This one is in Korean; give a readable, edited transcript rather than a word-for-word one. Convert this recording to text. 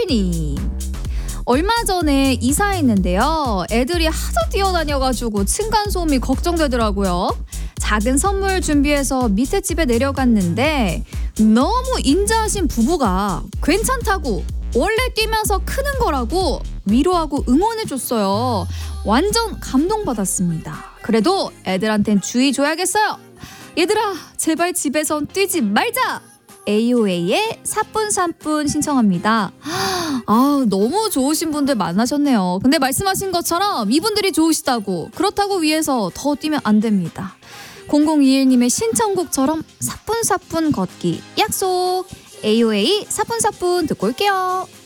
공공일님. 얼마 전에 이사했는데요. 애들이 하도 뛰어다녀가지고 층간소음이 걱정되더라고요. 작은 선물 준비해서 밑에 집에 내려갔는데 너무 인자하신 부부가 괜찮다고 원래 뛰면서 크는 거라고 위로하고 응원해줬어요. 완전 감동받았습니다. 그래도 애들한텐 주의 줘야겠어요. 얘들아, 제발 집에선 뛰지 말자. AOA의 사뿐사뿐 신청합니다. 너무 좋으신 분들 만나셨네요. 근데 말씀하신 것처럼 이분들이 좋으시다고 그렇다고 위해서 더 뛰면 안 됩니다. 0021님의 신청곡처럼 사뿐사뿐 걷기 약속. AOA 사뿐사뿐 듣고 올게요.